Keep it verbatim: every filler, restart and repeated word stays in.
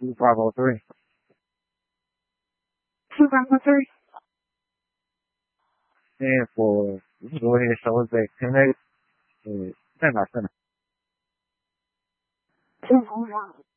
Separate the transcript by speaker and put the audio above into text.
Speaker 1: two five oh three.
Speaker 2: two five oh three.
Speaker 1: And for, you can go ahead and show us that ten eight. Uh, ten by ten.
Speaker 2: two four one.